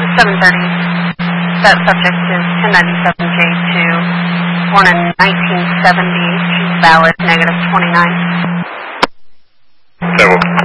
7:30. That subject is 1097J2, born in 1970, valid, -29. Okay, well,